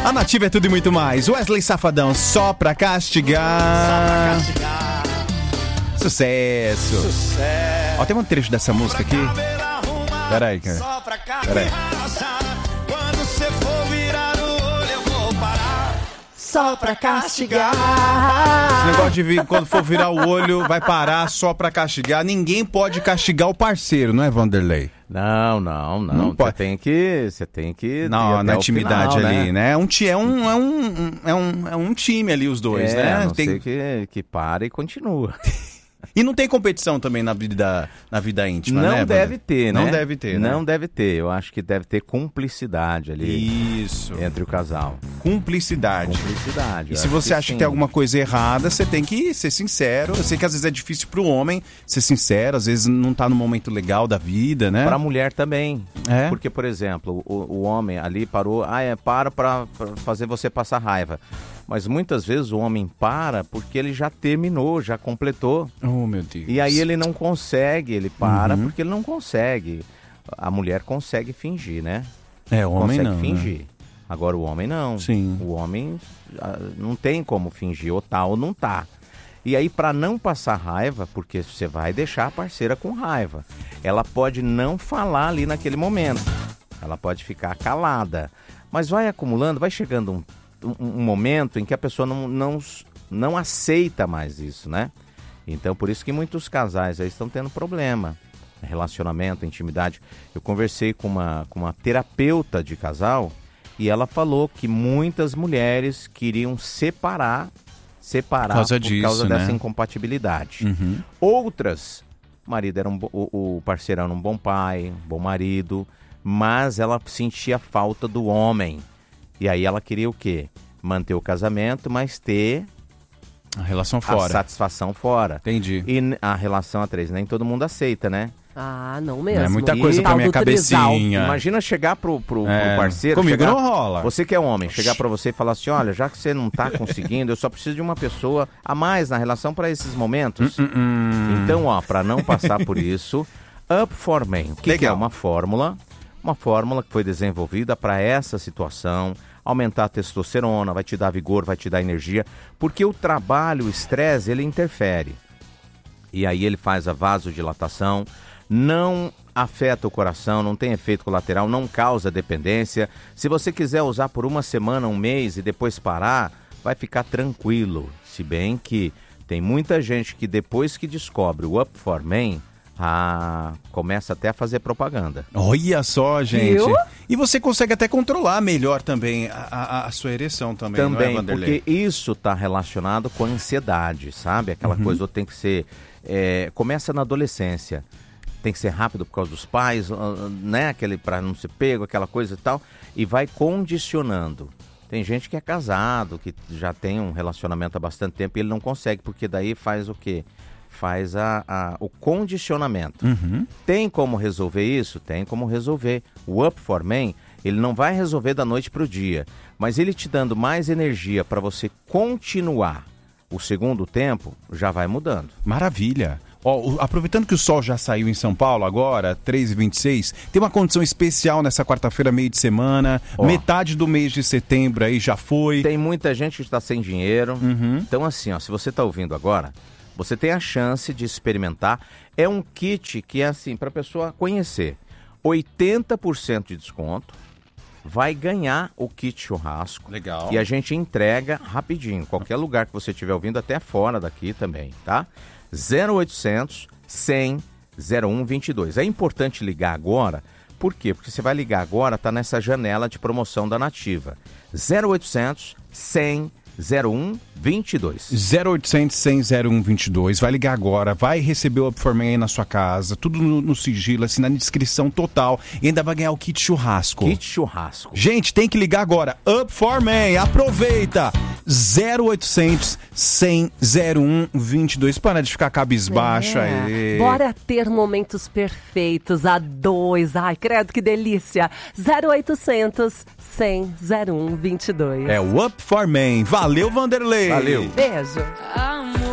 A Nativa é tudo e muito mais. Wesley Safadão, só pra castigar. Sucesso. Ó, tem um trecho dessa música aqui. Peraí, cara. Peraí. Quando você for virar o olho, eu vou parar. Só pra castigar. Esse negócio de vir, quando for virar o olho, vai parar só pra castigar. Ninguém pode castigar o parceiro, não é, Vanderlei? Não. Você tem que não, na intimidade final, ali, né? É um time ali, os dois, né? A não ser que para e continua. E não tem competição também na vida íntima, né? Não deve ter, né? Não deve ter, né? Não deve ter. Eu acho que deve ter cumplicidade ali. Isso. Entre o casal. Cumplicidade. E se você acha que tem alguma coisa errada, você tem que ser sincero. Eu sei que às vezes é difícil pro homem ser sincero, às vezes não tá no momento legal da vida, né? Pra mulher também. É? Porque, por exemplo, o homem ali parou, para pra fazer você passar raiva. Mas muitas vezes o homem para porque ele já terminou, já completou. Oh, meu Deus. E aí ele não consegue, ele para porque ele não consegue. A mulher consegue fingir, né? É, o homem consegue não. fingir. Né? Agora o homem não. Sim. O homem não tem como fingir, ou tá ou não tá. E aí, para não passar raiva, porque você vai deixar a parceira com raiva, ela pode não falar ali naquele momento. Ela pode ficar calada. Mas vai acumulando, vai chegando um momento em que a pessoa não aceita mais isso, né? Então, por isso que muitos casais aí estão tendo problema. Relacionamento, intimidade. Eu conversei com uma terapeuta de casal e ela falou que muitas mulheres queriam separar por causa dessa incompatibilidade. Uhum. Outras, o parceiro era um bom pai, um bom marido, mas ela sentia falta do homem. E aí ela queria o quê? Manter o casamento, mas ter a relação fora. A satisfação fora. Entendi. E a relação a três, nem todo mundo aceita, né? Ah, não mesmo. É muita coisa pra minha cabecinha. Imagina chegar pro parceiro. Comigo não rola. Você que é homem, chegar pra você e falar assim: olha, já que você não tá conseguindo, eu só preciso de uma pessoa a mais na relação pra esses momentos. Então, ó, pra não passar por isso, Up for Men. O que é? Uma fórmula que foi desenvolvida para essa situação, aumentar a testosterona, vai te dar vigor, vai te dar energia, porque o trabalho, o estresse, ele interfere. E aí ele faz a vasodilatação, não afeta o coração, não tem efeito colateral, não causa dependência. Se você quiser usar por uma semana, um mês e depois parar, vai ficar tranquilo. Se bem que tem muita gente que depois que descobre o Up for Men, começa até a fazer propaganda. Olha só, gente. Viu? E você consegue até controlar melhor também a sua ereção também, não é, Vanderlei? Porque isso está relacionado com a ansiedade, sabe? Aquela coisa tem que ser... começa na adolescência. Tem que ser rápido por causa dos pais, né? Aquele para não ser pego, aquela coisa e tal. E vai condicionando. Tem gente que é casado, que já tem um relacionamento há bastante tempo e ele não consegue, porque daí faz o quê? Faz o condicionamento. Tem como resolver isso? Tem como resolver. O Up for Men, ele não vai resolver da noite para o dia, mas ele te dando mais energia para você continuar o segundo tempo, já vai mudando. Maravilha. Ó, aproveitando que o sol já saiu em São Paulo agora, 3h26, tem uma condição especial nessa quarta-feira, meio de semana, metade do mês de setembro aí já foi. Tem muita gente que está sem dinheiro. Então assim, ó, se você está ouvindo agora, você tem a chance de experimentar. É um kit que é assim, para a pessoa conhecer. 80% de desconto. Vai ganhar o kit churrasco. Legal. E a gente entrega rapidinho. Qualquer lugar que você estiver ouvindo, até fora daqui também, tá? 0800 100 0122. É importante ligar agora. Por quê? Porque você vai ligar agora, tá nessa janela de promoção da Nativa. 0800 100 0122. 0800 100 0122. Vai ligar agora, vai receber o Up for Men aí na sua casa, tudo no sigilo, assim, na descrição total. E ainda vai ganhar o kit churrasco. Kit churrasco. Gente, tem que ligar agora. Up for Men, aproveita. 0800 100 0122. Para de ficar cabisbaixo aí. Bora ter momentos perfeitos a dois. Ai, credo, que delícia. 0800 100 0122. É o Up for Men. Valeu, Vanderlei. Valeu. Beijo.